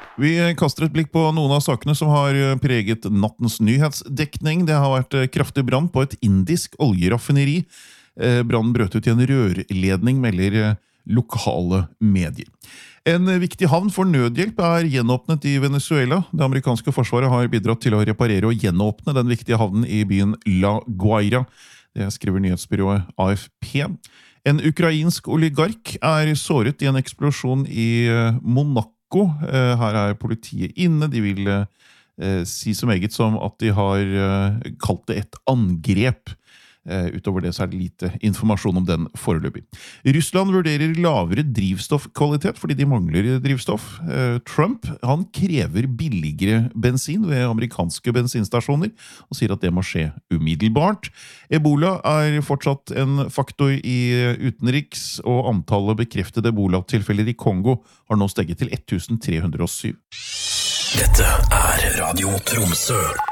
Vi kaster et blikk på noen av sakene som har preget nattens nyhetsdekning. Det har vært kraftig brann på et indisk oljeraffineri. Brannen brøt ut i en rørledning, melder lokale medier. En viktig havn for nødhjelp gjenåpnet i Venezuela. Det amerikanske forsvaret har bidratt til å reparere og gjenåpne den viktige havnen i byen La Guaira. Det skriver nyhetsbyrået AFP. En ukrainsk oligark såret i en eksplosjon i Monaco. Her politiet inne. De vil si så meget som at de har kalt det et angrep. Utover det så det lite informasjon om den foreløpig. Russland vurderer lavere drivstoffkvalitet fordi de mangler drivstoff. Trump, han krever billigere bensin ved amerikanske bensinstasjoner og sier at det må skje umiddelbart. Ebola fortsatt en faktor i utenriks, og antallet bekreftede Ebola-tilfeller i Kongo har nå steget til 1307. Dette Radio Tromsø.